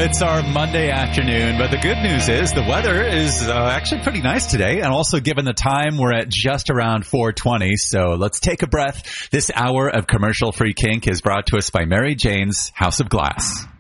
it's our Monday afternoon, but the good news is the weather is actually pretty nice today, and also given the time, we're at just around 4:20, so let's take a breath. This hour of commercial-free kink is brought to us by Mary Jane's House of Glass.